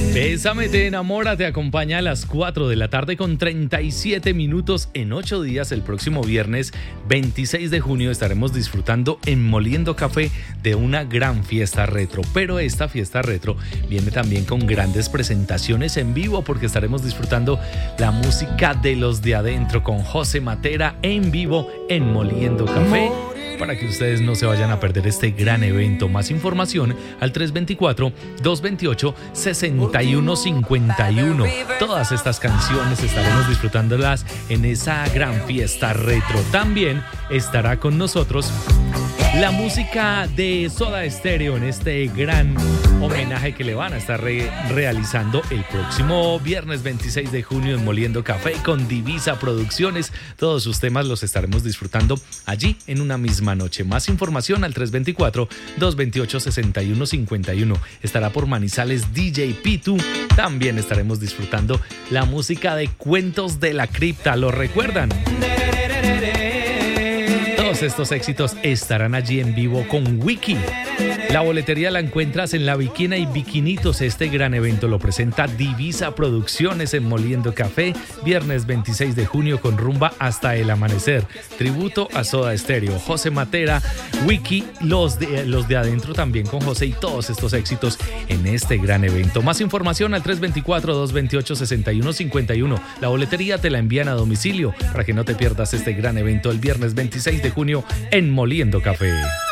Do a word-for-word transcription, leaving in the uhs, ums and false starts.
Bésame, te enamora, te acompaña a las cuatro de la tarde con treinta y siete minutos. En ocho días, el próximo viernes veintiséis de junio, estaremos disfrutando en Moliendo Café de una gran fiesta retro. Pero esta fiesta retro viene también con grandes presentaciones en vivo, porque estaremos disfrutando la música de los de adentro con José Matera en vivo en Moliendo Café, para que ustedes no se vayan a perder este gran evento. Más información al tres dos cuatro, dos dos ocho, seis uno cinco uno. Todas estas canciones estaremos disfrutándolas en esa gran fiesta retro. También estará con nosotros la música de Soda Stereo en este gran homenaje que le van a estar re- realizando el próximo viernes veintiséis de junio en Moliendo Café con Divisa Producciones. Todos sus temas los estaremos disfrutando allí en una misma noche. Más información al tres dos cuatro, dos dos ocho, seis uno cinco uno. Estará por Manizales D J Pitu. También estaremos disfrutando la música de Cuentos de la Cripta. ¿Lo recuerdan? Todos estos éxitos estarán allí en vivo con Wiki. La boletería la encuentras en La Bikina y Bikinitos. Este gran evento lo presenta Divisa Producciones en Moliendo Café, viernes veintiséis de junio con rumba hasta el amanecer. Tributo a Soda Stereo, José Matera, Wiki, los de, los de adentro también con José, y todos estos éxitos en este gran evento. Más información al tres dos cuatro, dos dos ocho, seis uno cinco uno. La boletería te la envían a domicilio para que no te pierdas este gran evento el viernes veintiséis de junio en Moliendo Café.